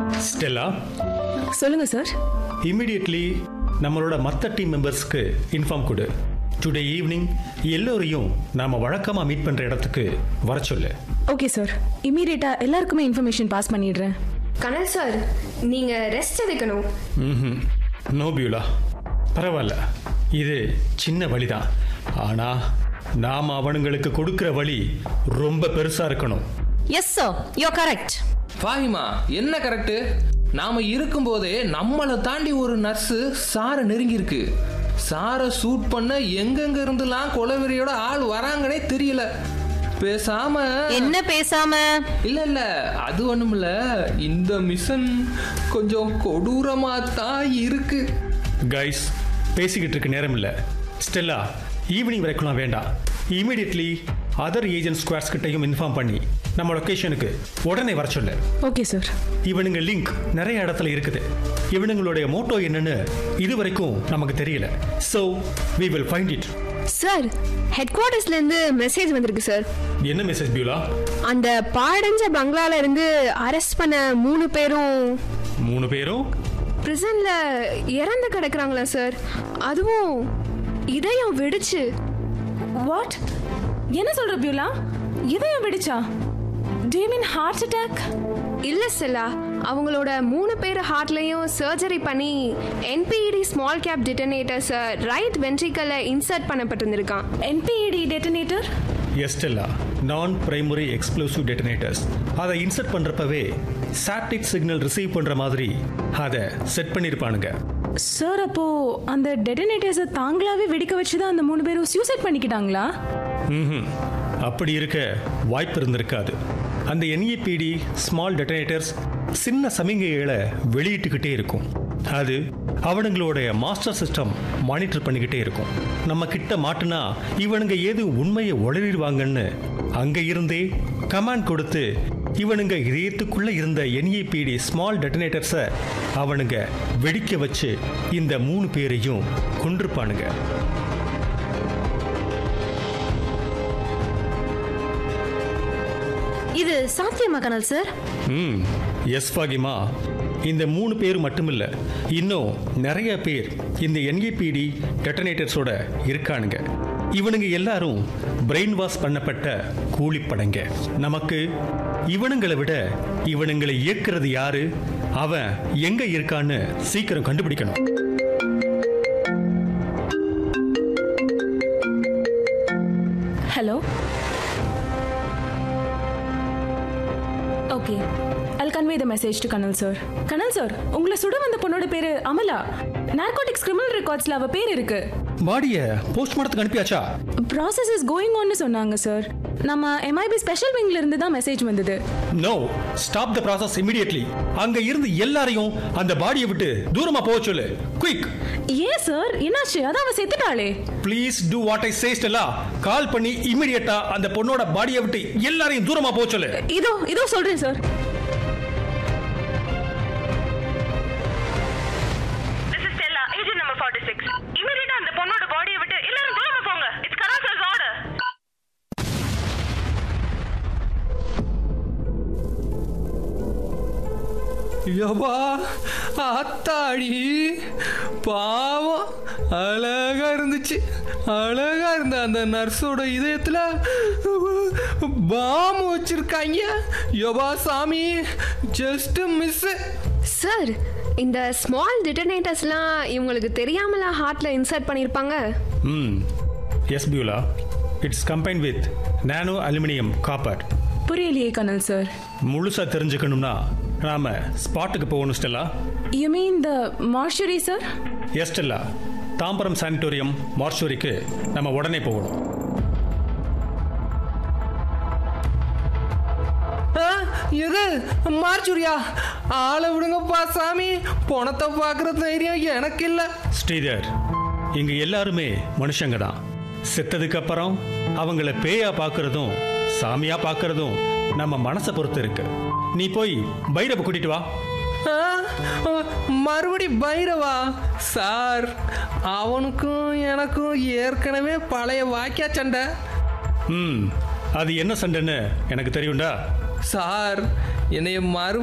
Stella, சொல்லுங்க sir. Immediately நம்மளோட மற்ற டீம் மெம்பர்ஸ்க்கு இன்ஃபார்ம் கொடு. டுடே ஈவினிங் எல்லோரையும் நாம வழக்கமா மீட் பண்ற இடத்துக்கு வர சொல்லு. ஓகே சார், இமீடியட்டா எல்லாருக்குமே இன்ஃபர்மேஷன் பாஸ் பண்ணிடுறேன். கனல் சார், நீங்க ரெஸ்ட் எடுக்கணும். நோ பியூலா, பரவாயில்ல, இது சின்ன வழிதான். ஆனா நாம அவனுங்களுக்கு கொடுக்கிற வழி ரொம்ப பெருசா இருக்கணும். Yes sir, you are correct. Fahima, என்ன கரெக்ட்? நாம இருக்கும்போதே நம்மளை தாண்டி ஒரு நர்ஸு சாரை நெருங்கி இருக்கு. சாரை சூட் பண்ண எங்கெங்க இருந்துலாம் கொலவெறியோட ஆள் வராங்கன்னே தெரியல. பேசாம என்ன பேசாம? இல்ல அது ஒண்ணுமில்ல, இந்த மிஷன் கொஞ்சம் கொடூரமா தான் இருக்கு. கைஸ், பேசிக்கிட்டு இருக்க நேரம் இல்ல. ஸ்டெல்லா, ஈவினிங் வரைக்கும் வேண்டாம். இமீடியட்லி அதர் ஏஜென்ட் ஸ்குவாட்ஸ் கிட்டையும் இன்ஃபார்ம் பண்ணி நம்ம லொகேஷனுக்கு உடனே வர சொல்லு. Okay sir. இவனுங்க லிங்க் நிறைய இடத்துல இருக்குது. இவனுங்களுடைய மோட்டோ என்னன்னு இதுவரைக்கும் நமக்கு தெரியல. So we will find it. Sir, head குவார்ட்டர்ஸ்ல இருந்து மெசேஜ் வந்திருக்கு சார். என்ன மெசேஜ் பியூலா? அந்த பாடஞ்ச பங்களால இருந்து அரெஸ்ட் பண்ண 3 பேரும் பிரிசன்ல இறந்து கிடக்குறாங்களா சார். அதுவும் இதயம் வெடிச்சு. வாட்? என்ன சொல்ற பியூலா? இதயம் வெடிச்சா? Do you mean heart attack? இல்ல செல்லா, அவங்களோட 3 பேர் ஹார்ட்லயும் சர்ஜரி பண்ணி NPED small cap டிட்டனேட்டர்ஸ் right வென்ட்ரிக்கல்ல insert பண்ணப்பட்டிருந்திருக்கான். NPED detonator? Estella, நான் பிரைமரி எக்ஸ்ப்ளோசிவ் டெட்டனேட்டர்ஸ். அதை இன்சர்ட் பண்றப்பவே சாட்டிலைட் சிக்னல் ரிசீவ் பண்ற மாதிரி அதை செட் பண்ணிருப்பானுங்க. சார், அப்போ அந்த டெட்டனேட்டர்ஸை தாங்களாவே வெடிக்க வச்சுதான் அந்த 3 பேரும் சூசைட் பண்ணிக்கிட்டாங்களா? அப்படி இருக்க வாய்ப்பு இருந்திருக்காது. அந்த NPED ஸ்மால் டெட்டனேட்டர்ஸ் சின்ன சமிகைகளை வெளியிட்டுக்கிட்டே இருக்கும். அது அவனுங்களுடைய மாஸ்டர் சிஸ்டம் மானிட்டர் பண்ணிக்கிட்டே இருக்கும். நம்ம கிட்ட மாட்டுனா இவனுங்க ஏது உண்மையை உளறிடுவாங்கன்னு அங்க இருந்தே கமாண்ட் கொடுத்து இவனுங்க இதயத்துக்குள்ள இருந்த NPED ஸ்மால் டெட்டனேட்டர்ஸை அவனுங்க வெடிக்க வச்சு இந்த 3 பேரையும் கொன்றுப்பானுங்க. இது சாத்தியமா கனல் சார்? எஸ் ஃபாகிமா, இந்த 3 பேர் மட்டுமில்ல, இன்னும் நிறைய பேர் இந்த NPED டெட்டனேட்டர்ஸோட இருக்கானுங்க. இவனுங்க எல்லாரும் பிரெயின் வாஷ் பண்ணப்பட்ட கூலிப்படைங்க. நமக்கு இவனுங்களை விட இவனுங்களை இயக்குறது யாரு, அவன் எங்க இருக்கான்னு சீக்கிரம் கண்டுபிடிக்கணும். Hello. Okay, I'll convey the message to Kanal sir. Kanal sir, உங்களை சுட வந்த பொண்ணோட பேரு அமலா. நார்கோட்டிக்ஸ் கிரிமினல் ரெக்கார்ட்ஸ்ல அவ பேர் இருக்கு. பாடிய போஸ்ட்மார்ட்டத்துக்கு அனுப்பியாச்சா? ப்ராசஸ் இஸ் கோயிங் ஆன்னு சொன்னாங்க சார். நம்ம MIB ஸ்பெஷல் விங்ல இருந்து தான் மெசேஜ் வந்தது. No, stop the process immediately. அங்க இருந்து எல்லாரையும் அந்த பாடியை விட்டு தூரமா போக சொல்லு. குயிக். ஏன் சார், என்னாச்சு? அதான் அவ செத்துட்டாளே. Please to what I say Stella. கால் பண்ணி இமிடியட்டா அந்த பொண்ணோட பாடியை விட்டு எல்லாரையும் தூரமா போக சொல்லு. இதோ சொல்றேன் sir. This is Stella, agent number 46. Immediately அந்த பொண்ணோட பாடியை விட்டு எல்லாரும் தூரமா போங்க. It's Karasal's order. யப்பா, அத்தாடி பாவம், அழகா இருந்துச்சு. அழகா இருந்த அந்த நர்ஸோட இதயத்துல பாம் வச்சிருக்காங்க. யப்பா சாமி, ஜஸ்ட் மிஸ். சார், இந்த ஸ்மால் டிட்டனேட்டர்ஸ்லாம் இவங்களுக்கு தெரியாமலா ஹார்ட்ல இன்சர்ட் பண்ணிருப்பாங்க? S Beulah, it's combined with nano aluminium copper. புரியலையே கனல் சார். முழுசா தெரிஞ்சுக்கணும்னா நாம ஸ்பாட்டுக்கு போகணும் Stella. You mean the mortuary sir? S Stella, Tambaram sanatorium மார்ச்சுரிக்கு நம்ம உடனே போகணும். எது மார்ச்சுரியா? ஆளை விடுங்கப்பா சாமி, பணத்தை பார்க்குற தைரியம் எனக்கு இல்லை. ஸ்ரீதர், இங்க எல்லாருமே மனுஷங்க தான். செத்ததுக்கு அப்புறம் அவங்கள பேயா பார்க்கறதும் சாமியா பார்க்கறதும் நம்ம மனசை பொறுத்து இருக்கு. நீ போய் பைரவ கூட்டிட்டு வா. மறுபடி பைரவா? சார், அவனுக்கும் எனக்கும் ஏற்கனவே பழைய வாக்கியா சண்டை. அது என்ன சண்டைன்னு எனக்கு தெரியும்டா. சார், என்னைய